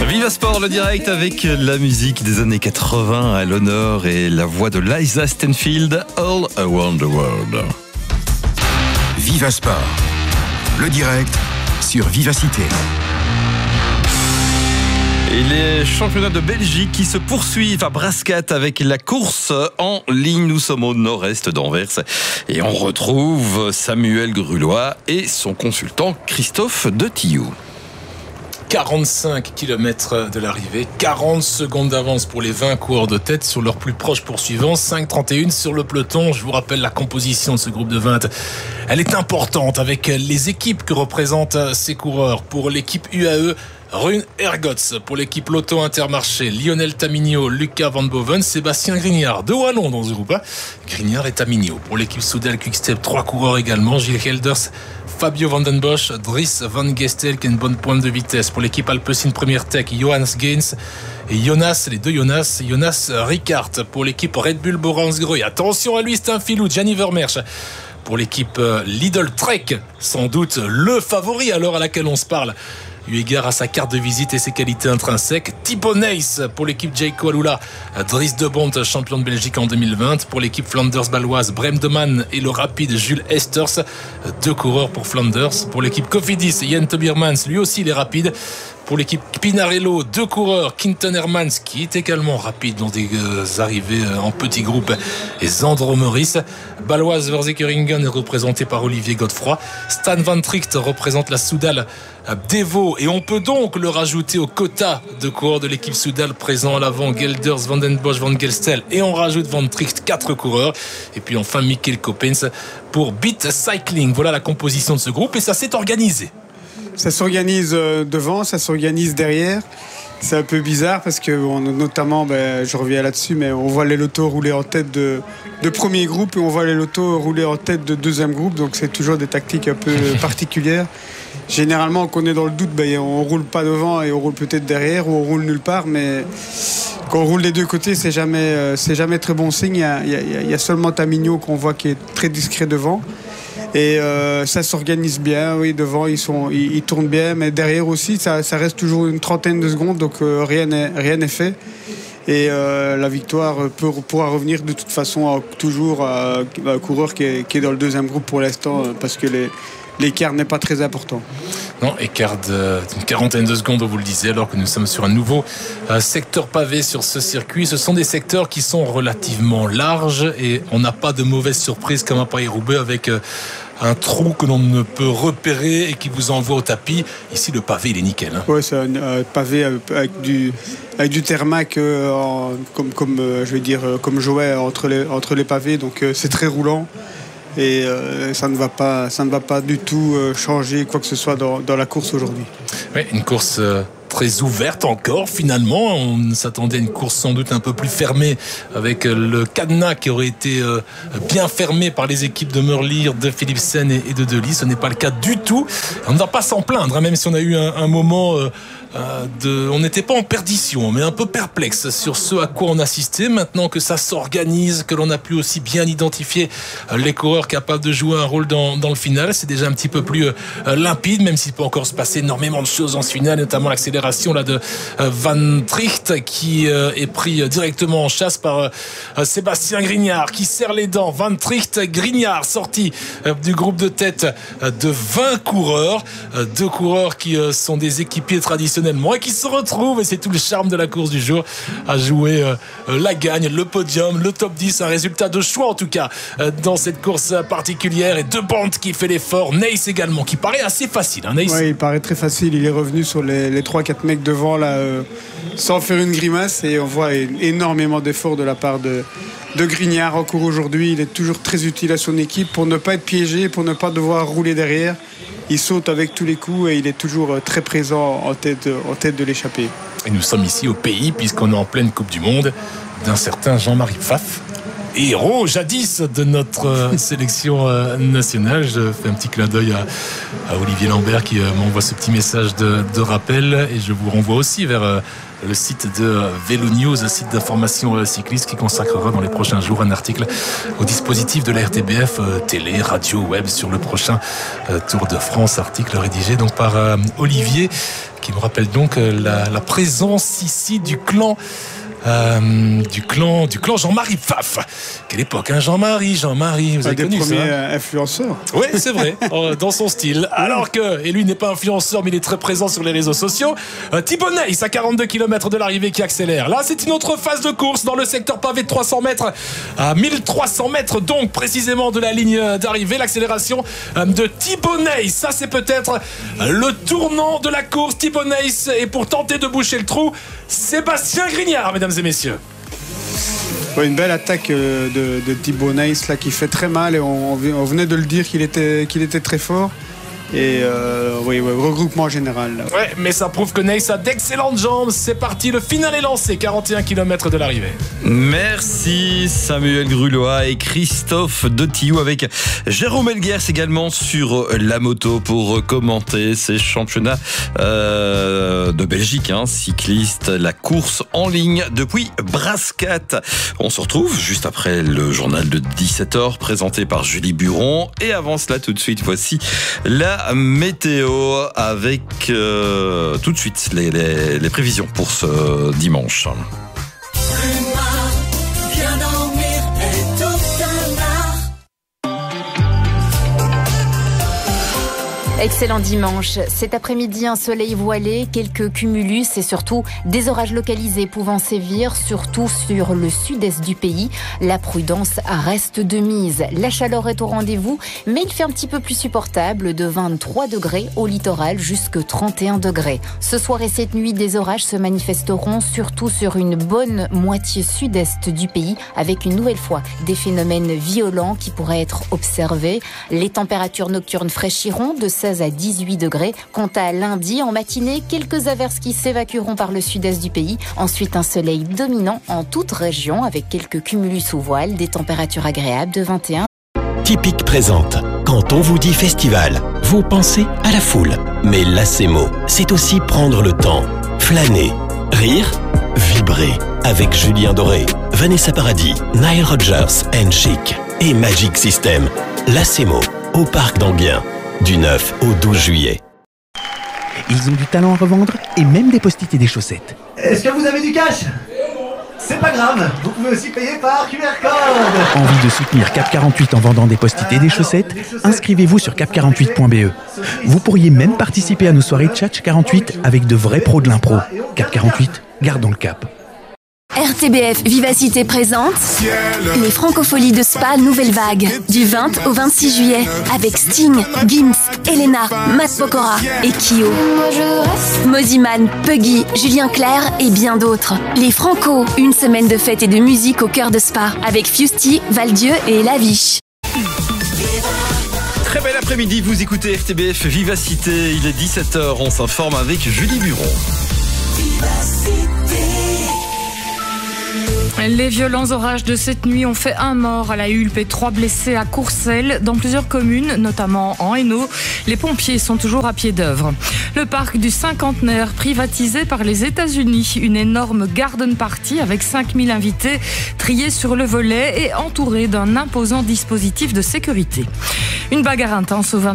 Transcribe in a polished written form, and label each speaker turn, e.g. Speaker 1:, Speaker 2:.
Speaker 1: Viva Sport, le direct avec la musique des années 80 à l'honneur et la voix de Liza Stanfield, All Around the World.
Speaker 2: Viva Sport, le direct sur Vivacité.
Speaker 1: Et les championnats de Belgique qui se poursuivent à Brascat avec la course en ligne. Nous sommes au nord-est d'Anvers et on retrouve Samuel Grulois et son consultant Christophe de Tillou.
Speaker 3: 45 km de l'arrivée, 40 secondes d'avance pour les 20 coureurs de tête sur leurs plus proches poursuivants, 5,31 sur le peloton. Je vous rappelle la composition de ce groupe de 20. Elle est importante avec les équipes que représentent ces coureurs. Pour l'équipe UAE, Rune Ergots. Pour l'équipe Lotto Intermarché, Lionel Tamigno, Lucas Van Boven, Sébastien Grignard. Deux wallons dans ce groupe, Grignard et Tamigno. Pour l'équipe Soudal Quickstep, 3 coureurs également, Gilles Helders, Fabio Van den Bosch, Dries Van Gestel qui a une bonne pointe de vitesse. Pour l'équipe Alpecin Première Tech, Johannes Gaines et Jonas, les deux Jonas Ricard. Pour l'équipe Red Bull Borans-Greux, attention à lui, c'est un filou, Gianni Vermeersch. Pour l'équipe Lidl Trek, sans doute le favori à l'heure à laquelle on se parle, eu égard à sa carte de visite et ses qualités intrinsèques. Thibaut Nys pour l'équipe Jayco Alula, Dries de Bont, champion de Belgique en 2020. Pour l'équipe Flanders Baloise, Brem de Man et le rapide Jules Esters, 2 coureurs pour Flanders. Pour l'équipe Cofidis, Jan Tobiermans, lui aussi il est rapide. Pour l'équipe Pinarello, 2 coureurs, Quinton Hermans qui est également rapide dans des arrivées en petits groupes et Zandro Meurice. Baloise Verzekeringen est représenté par Olivier Godefroy. Stan Van Tricht représente la Soudal Devo et on peut donc le rajouter au quota de coureurs de l'équipe Soudal présent à l'avant, Gelders, Van den Bosch, Van Gelstel et on rajoute Van Tricht, 4 coureurs. Et puis enfin Michael Coppens pour Beat Cycling. Voilà la composition de ce groupe et ça s'est organisé.
Speaker 4: Ça s'organise devant, ça s'organise derrière. C'est un peu bizarre parce que notamment, je reviens là-dessus, mais on voit les lotos rouler en tête de premier groupe et on voit les lotos rouler en tête de deuxième groupe. Donc c'est toujours des tactiques un peu particulières. Généralement, quand on est dans le doute, on roule pas devant et on roule peut-être derrière ou on roule nulle part. Mais quand on roule des deux côtés, c'est jamais très bon signe. Il y a seulement Tamigno qu'on voit qui est très discret devant. Et ça s'organise bien, oui, devant ils tournent bien, mais derrière aussi ça reste toujours une trentaine de secondes, donc rien n'est fait. Et la victoire pourra revenir de toute façon toujours à un coureur qui est dans le deuxième groupe pour l'instant, parce que l'écart n'est pas très important.
Speaker 3: Non, écart d'une quarantaine de secondes, vous le disiez, alors que nous sommes sur un nouveau secteur pavé sur ce circuit. Ce sont des secteurs qui sont relativement larges et on n'a pas de mauvaise surprise comme à Paris-Roubaix avec un trou que l'on ne peut repérer et qui vous envoie au tapis. Ici, le pavé, il est nickel.
Speaker 4: Oui, c'est un pavé avec du Thermac comme jouet entre les pavés, donc c'est très roulant. Et ça ne va pas du tout changer quoi que ce soit dans la course aujourd'hui.
Speaker 3: Oui, une course très ouverte encore finalement. On s'attendait à une course sans doute un peu plus fermée avec le cadenas qui aurait été bien fermé par les équipes de Merlier, de Philipsen et de Delis. Ce n'est pas le cas du tout. On ne va pas s'en plaindre, même si on a eu un moment... on n'était pas en perdition, mais un peu perplexe sur ce à quoi on assistait. Maintenant que ça s'organise, que l'on a pu aussi bien identifier les coureurs capables de jouer un rôle dans le final, c'est déjà un petit peu plus limpide, même s'il peut encore se passer énormément de choses en ce final, notamment l'accélération là de Van Tricht qui est pris directement en chasse par Sébastien Grignard qui serre les dents. Van Tricht, Grignard sorti du groupe de tête de 20 coureurs, 2 coureurs qui sont des équipiers traditionnels et qui se retrouvent, et c'est tout le charme de la course du jour, à jouer la gagne, le podium, le top 10, un résultat de choix en tout cas dans cette course particulière. Et De Bont qui fait l'effort, Nys également qui paraît assez facile, Nys.
Speaker 4: Oui, il paraît très facile, il est revenu sur les 3-4 mecs devant là, sans faire une grimace, et on voit énormément d'efforts de la part de Grignard encore aujourd'hui. Il est toujours très utile à son équipe pour ne pas être piégé, pour ne pas devoir rouler derrière. Il saute avec tous les coups et il est toujours très présent en tête de l'échappée.
Speaker 3: Et nous sommes ici au pays, puisqu'on est en pleine Coupe du Monde, d'un certain Jean-Marie Pfaff. héros jadis de notre sélection nationale. Je fais un petit clin d'œil à Olivier Lambert qui m'envoie ce petit message de rappel, et je vous renvoie aussi vers le site de Vélo News, un site d'information cycliste qui consacrera dans les prochains jours un article au dispositif de la RTBF télé, radio, web sur le prochain Tour de France, article rédigé donc par Olivier, qui nous rappelle donc la présence ici du clan Jean-Marie Pfaff. Quelle époque, hein, Jean-Marie, vous avez connu ça?
Speaker 4: Un des premiers influenceurs.
Speaker 3: Oui, c'est vrai, dans son style. Alors que, et lui n'est pas influenceur, mais il est très présent sur les réseaux sociaux, Thibaut Neyss à 42 km de l'arrivée qui accélère. Là, c'est une autre phase de course dans le secteur pavé de 300 mètres à 1300 mètres, donc précisément de la ligne d'arrivée. L'accélération de Thibaut Neyss. Ça, c'est peut-être le tournant de la course. Thibaut Neyss, et pour tenter de boucher le trou, Sébastien Grignard, mesdames et messieurs.
Speaker 4: Ouais, une belle attaque de Thibaut Neyss là, qui fait très mal, et on venait de le dire qu'il était très fort. Et regroupement général. Là.
Speaker 3: Ouais, mais ça prouve que Neyss a d'excellentes jambes. C'est parti, le final est lancé, 41 km de l'arrivée.
Speaker 1: Merci Samuel Grulois et Christophe Dotillou avec Jérôme Elguers également sur la moto pour commenter ces championnats de Belgique, cycliste, la course en ligne depuis Brascat. On se retrouve juste après le journal de 17h présenté par Julie Buron, et avant cela tout de suite voici la météo avec tout de suite les prévisions pour ce dimanche.
Speaker 5: Excellent dimanche. Cet après-midi, un soleil voilé, quelques cumulus et surtout des orages localisés pouvant sévir, surtout sur le sud-est du pays. La prudence reste de mise. La chaleur est au rendez-vous, mais il fait un petit peu plus supportable, de 23 degrés au littoral jusqu'à 31 degrés. Ce soir et cette nuit, des orages se manifesteront surtout sur une bonne moitié sud-est du pays, avec une nouvelle fois des phénomènes violents qui pourraient être observés. Les températures nocturnes fraîchiront de 16 à 18 degrés. Quant à lundi, en matinée, quelques averses qui s'évacueront par le sud-est du pays. Ensuite, un soleil dominant en toute région avec quelques cumulus sous voile, des températures agréables de 21.
Speaker 6: Typique présente. Quand on vous dit festival, vous pensez à la foule. Mais l'ACMO, c'est aussi prendre le temps, flâner, rire, vibrer. Avec Julien Doré, Vanessa Paradis, Nile Rodgers and Chic et Magic System. L'ACMO, au parc d'Anguien. Du 9 au 12 juillet.
Speaker 7: Ils ont du talent à revendre et même des post-it et des chaussettes.
Speaker 8: Est-ce que vous avez du cash? C'est pas grave, vous pouvez aussi payer par QR code.
Speaker 7: Envie de soutenir Cap 48 en vendant des post-it et des chaussettes? Inscrivez-vous sur cap48.be. Vous pourriez même participer à nos soirées de Chat 48 avec de vrais pros de l'impro. Cap 48, gardons le cap.
Speaker 9: RTBF Vivacité présente les Francopholies de Spa Nouvelle Vague du 20 au 26 juillet avec Sting, Gims, Elena, Matt Pokora et Kyo. Moziman, Puggy, Julien Clerc et bien d'autres. Les Franco, une semaine de fête et de musique au cœur de Spa avec Fusty, Valdieu et Laviche.
Speaker 1: Très bel après-midi, vous écoutez RTBF Vivacité, il est 17h, on s'informe avec Julie Buron.
Speaker 10: Les violents orages de cette nuit ont fait un mort à la Hulpe et 3 blessés à Courcelles. Dans plusieurs communes, notamment en Hainaut, les pompiers sont toujours à pied d'œuvre. Le parc du Cinquantenaire, privatisé par les États-Unis, une énorme garden party avec 5000 invités triés sur le volet et entourés d'un imposant dispositif de sécurité. Une bagarre intense au 20